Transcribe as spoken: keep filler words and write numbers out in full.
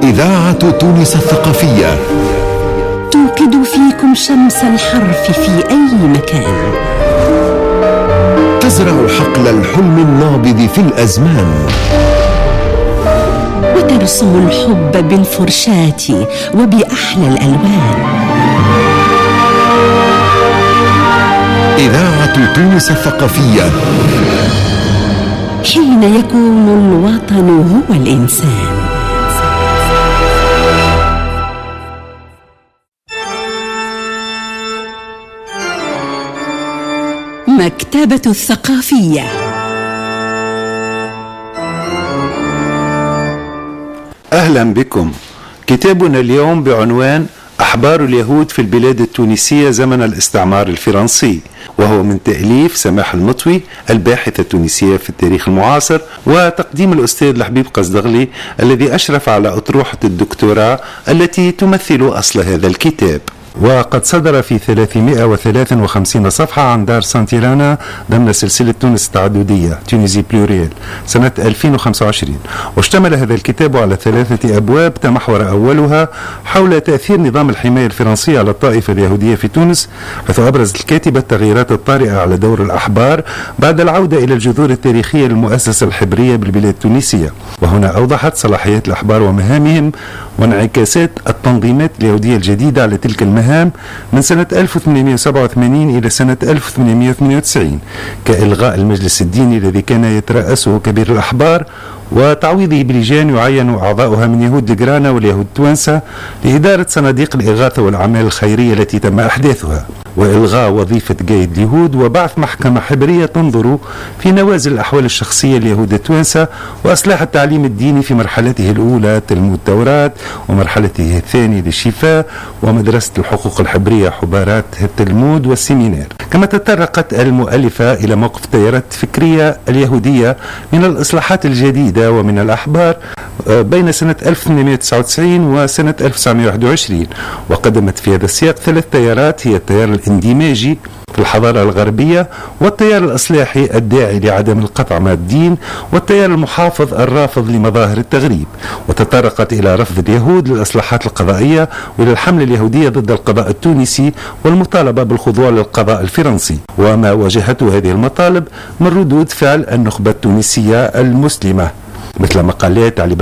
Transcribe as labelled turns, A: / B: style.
A: إذاعة تونس الثقافية
B: توقد فيكم شمس الحرف في أي مكان،
A: تزرع حقل الحلم النابض في الأزمان،
B: وترسم الحب بالفرشاة وبأحلى الألوان.
A: إذاعة تونس الثقافية،
B: حين يكون الوطن هو الإنسان. مكتبة الثقافية.
C: أهلا بكم. كتابنا اليوم بعنوان أحبار اليهود في البلاد التونسية زمن الاستعمار الفرنسي، وهو من تأليف سماح المطوي الباحث التونسية في التاريخ المعاصر، وتقديم الأستاذ لحبيب قصدغلي الذي أشرف على أطروحة الدكتوراه التي تمثل أصل هذا الكتاب. وقد صدر في ثلاثمائة وثلاثة وخمسين صفحة عن دار سانتيرانا ضمن سلسلة تونس التعددية تونيزي بلوريال سنة ألفين وخمسة وعشرين، واشتمل هذا الكتاب على ثلاثة أبواب تمحور أولها حول تأثير نظام الحماية الفرنسي على الطائفة اليهودية في تونس، حيث أبرز الكاتب التغييرات الطارئة على دور الأحبار بعد العودة إلى الجذور التاريخية للمؤسسة الحبرية بالبلاد التونسية. وهنا أوضحت صلاحيات الأحبار ومهامهم وانعكاسات التنظيمات اليهودية الجديدة على تلك المهام من سنة ألف وثمانمائة وسبعة وثمانين إلى سنة ألف وثمانمائة وثمانية وتسعين، كإلغاء المجلس الديني الذي كان يترأسه كبير الأحبار وتعويضه بلجان يعين أعضاؤها من يهود الجرانا واليهود التوانسة لإدارة صناديق الإغاثة والأعمال الخيرية التي تم أحداثها، وإلغاء وظيفة قايد اليهود وبعث محكمة حبرية تنظر في نوازل الأحوال الشخصية ليهود التوانسة، وإصلاح التعليم الديني في مرحلته الأولى تلمود التوراة، ومرحلته الثانية للشفاء، ومدرسة الحقوق الحبرية حبارات التلمود والسيمينار. كما تطرقت المؤلفة إلى موقف التيارات الفكرية اليهودية من الإصلاحات الجديدة ومن الأحبار بين سنة ألف وثمانمائة وتسعة وتسعين وسنة ألف وتسعمائة وواحد وعشرين، وقدمت في هذا السياق ثلاث تيارات هي التيار الاندماجي في الحضارة الغربية، والتيار الإصلاحي الداعي لعدم القطع مع الدين، والتيار المحافظ الرافض لمظاهر التغريب. وتطرقت إلى رفض اليهود للإصلاحات القضائية وإلى الحملة اليهودية ضد القضاء التونسي والمطالبة بالخضوع للقضاء الفرنسي، وما واجهته هذه المطالب من ردود فعل النخبة التونسية المسلمة، مثل مقالات علي